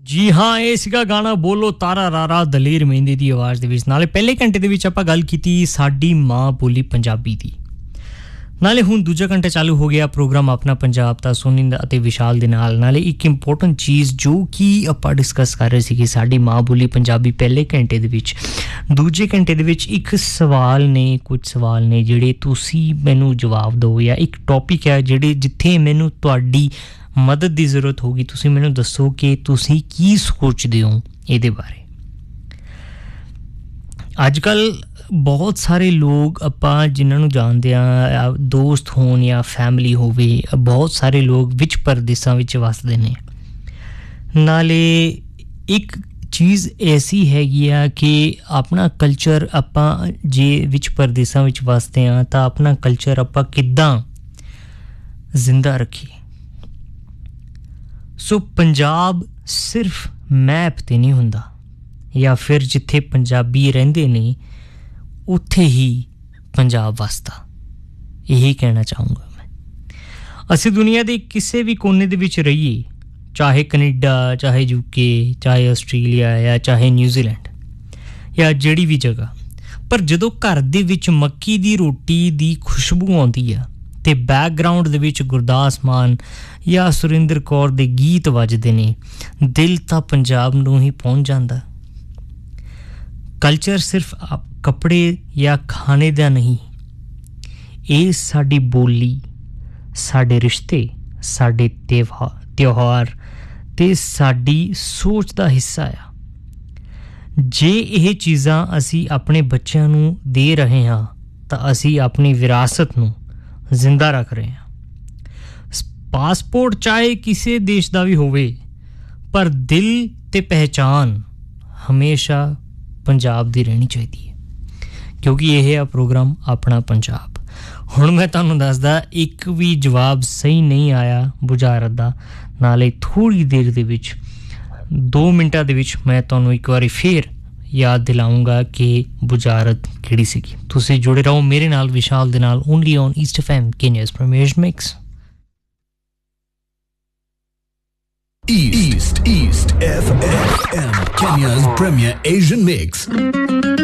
ਜੀ ਹਾਂ ਇਹ ਸੀਗਾ ਗਾਣਾ ਬੋਲੋ ਤਾਰਾ ਰਾਰਾ ਦਲੇਰ ਮਹਿੰਦੀ ਦੀ ਆਵਾਜ਼ ਦੇ ਵਿੱਚ ਨਾਲੇ ਪਹਿਲੇ ਘੰਟੇ ਦੇ ਵਿੱਚ ਆਪਾਂ ਗੱਲ ਕੀਤੀ ਸਾਡੀ ਮਾਂ ਬੋਲੀ ਪੰਜਾਬੀ ਦੀ ਨਾਲੇ ਹੁਣ ਦੂਜਾ ਘੰਟਾ ਚਾਲੂ ਹੋ ਗਿਆ ਪ੍ਰੋਗਰਾਮ ਆਪਣਾ ਪੰਜਾਬ ਦਾ ਸੁਨੀਲ ਅਤੇ ਵਿਸ਼ਾਲ ਦੇ ਨਾਲ ਨਾਲੇ ਇੱਕ ਇੰਪੋਰਟੈਂਟ ਚੀਜ਼ ਜੋ ਕਿ ਆਪਾਂ ਡਿਸਕਸ ਕਰ ਰਹੇ ਸੀ ਕਿ ਸਾਡੀ ਮਾਂ ਬੋਲੀ ਪੰਜਾਬੀ ਪਹਿਲੇ ਘੰਟੇ ਦੇ ਵਿੱਚ ਦੂਜੇ ਘੰਟੇ ਦੇ ਵਿੱਚ ਇੱਕ ਸਵਾਲ ਨੇ ਕੁਝ ਸਵਾਲ ਨੇ ਜਿਹੜੇ ਤੁਸੀਂ ਮੈਨੂੰ ਜਵਾਬ ਦਿਓ ਜਾਂ ਇੱਕ ਟੌਪਿਕ ਹੈ ਜਿਹੜੇ ਜਿੱਥੇ ਮੈਨੂੰ ਤੁਹਾਡੀ ਮਦਦ ਦੀ ਜ਼ਰੂਰਤ ਹੋਗੀ ਤੁਸੀਂ ਮੈਨੂੰ ਦੱਸੋ ਕਿ ਤੁਸੀਂ ਕੀ ਸੋਚਦੇ ਹੋ ਇਹਦੇ ਬਾਰੇ ਅੱਜਕੱਲ ਬਹੁਤ ਸਾਰੇ ਲੋਕ ਆਪਾਂ ਜਿਨ੍ਹਾਂ ਨੂੰ ਜਾਣਦੇ ਆ ਦੋਸਤ ਹੋਣ ਜਾਂ ਫੈਮਿਲੀ ਹੋਵੇ ਬਹੁਤ ਸਾਰੇ ਲੋਕ ਵਿੱਚ ਪਰਦੇਸਾਂ ਵਿੱਚ ਵਸਦੇ ਨੇ ਨਾਲੇ ਇੱਕ ਚੀਜ਼ ਐਸੀ ਹੈਗੀ ਆ ਕਿ ਆਪਣਾ ਕਲਚਰ ਆਪਾਂ ਜੇ ਵਿੱਚ ਪਰਦੇਸਾਂ ਵਿੱਚ ਵਸਦੇ ਆ ਤਾਂ ਆਪਣਾ ਕਲਚਰ ਆਪਾਂ ਕਿੱਦਾਂ ਜ਼ਿੰਦਾ ਰੱਖੀਏ ਸੋ ਪੰਜਾਬ ਸਿਰਫ ਮੈਪ ਤੇ ਨਹੀਂ ਹੁੰਦਾ ਜਾਂ ਫਿਰ ਜਿੱਥੇ ਪੰਜਾਬੀ ਰਹਿੰਦੇ ਨੇ ਉੱਥੇ ਹੀ ਪੰਜਾਬ ਵਸਦਾ ਇਹੀ ਕਹਿਣਾ ਚਾਹੂੰਗਾ ਮੈਂ ਅਸੀਂ ਦੁਨੀਆ ਦੇ ਕਿਸੇ ਵੀ ਕੋਨੇ ਦੇ ਵਿੱਚ ਰਹੀਏ ਚਾਹੇ ਕੈਨੇਡਾ ਚਾਹੇ ਯੂਕੇ ਚਾਹੇ ਆਸਟ੍ਰੇਲੀਆ ਜਾਂ ਚਾਹੇ ਨਿਊਜ਼ੀਲੈਂਡ ਜਾਂ ਜਿਹੜੀ ਵੀ ਜਗ੍ਹਾ ਪਰ ਜਦੋਂ ਘਰ ਦੇ ਵਿੱਚ ਮੱਕੀ ਦੀ ਰੋਟੀ ਦੀ ਖੁਸ਼ਬੂ ਆਉਂਦੀ ਆ ਤੇ ਬੈਕਗ੍ਰਾਉਂਡ ਦੇ ਵਿੱਚ ਗੁਰਦਾਸ ਮਾਨ ਜਾਂ ਸੁਰਿੰਦਰ ਕੌਰ ਦੇ ਗੀਤ ਵੱਜਦੇ ਨੇ ਦਿਲ ਤਾਂ ਪੰਜਾਬ ਨੂੰ ਹੀ ਪਹੁੰਚ ਜਾਂਦਾ ਕਲਚਰ ਸਿਰਫ ਕੱਪੜੇ ਜਾਂ ਖਾਣੇ ਦਾ ਨਹੀਂ ਇਹ ਸਾਡੀ ਬੋਲੀ ਸਾਡੇ ਰਿਸ਼ਤੇ ਸਾਡੇ ਤਿਉਹਾਰ ਤੇ ਸਾਡੀ ਸੋਚ ਦਾ ਹਿੱਸਾ ਆ ਜੇ ਇਹ ਚੀਜ਼ਾਂ ਅਸੀਂ ਆਪਣੇ ਬੱਚਿਆਂ ਨੂੰ ਦੇ ਰਹੇ ਹਾਂ ਤਾਂ ਅਸੀਂ ਆਪਣੀ ਵਿਰਾਸਤ ਨੂੰ ਜ਼ਿੰਦਾ ਰੱਖ ਰਹੇ ਹਾਂ ਪਾਸਪੋਰਟ ਚਾਹੇ ਕਿਸੇ ਦੇਸ਼ ਦਾ ਵੀ ਹੋਵੇ ਪਰ ਦਿਲ ਤੇ ਪਹਿਚਾਨ ਹਮੇਸ਼ਾ ਪੰਜਾਬ ਦੀ ਰਹਿਣੀ ਚਾਹੀਦੀ ਹੈ ਕਿਉਂਕਿ ਇਹ ਆ ਪ੍ਰੋਗਰਾਮ ਆਪਣਾ ਪੰਜਾਬ ਹੁਣ ਮੈਂ ਤੁਹਾਨੂੰ ਦੱਸਦਾ ਇੱਕ ਵੀ ਜਵਾਬ ਸਹੀ ਨਹੀਂ ਆਇਆ ਬੁਝਾਰਤ ਦਾ ਨਾਲੇ ਥੋੜੀ ਦੇਰ ਦੇ ਵਿੱਚ 2 ਮਿੰਟਾਂ ਦੇ ਵਿੱਚ ਮੈਂ ਤੁਹਾਨੂੰ ਇੱਕ ਵਾਰੀ ਫੇਰ ਯਾਦ ਦਿਲਾਉਂਗਾ ਕਿ ਬੁਝਾਰਤ ਕਿਹੜੀ ਸੀਗੀ ਤੁਸੀਂ ਜੁੜੇ ਰਹੋ ਮੇਰੇ ਨਾਲ ਵਿਸ਼ਾਲ ਦੇ ਨਾਲ only on East FM ਕੇਨਿਆ's premier mix East FM, Kenya's premier Asian mix.